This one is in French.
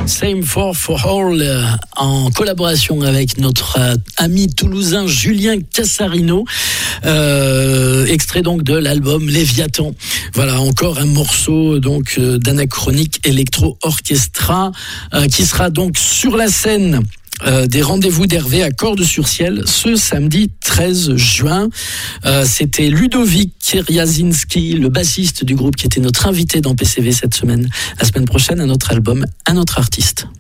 Same for all, en collaboration avec notre ami toulousain Julien Cassarino, extrait donc de l'album Léviathan. Voilà, encore un morceau donc d'Anachronique Electro Orchestra qui sera donc sur la scène des rendez-vous d'Hervé à Cordes-sur-Ciel ce samedi 13 juin. C'était Ludovic Kiriazinski, le bassiste du groupe, qui était notre invité dans PCV cette semaine. La semaine prochaine, un autre album, un autre artiste.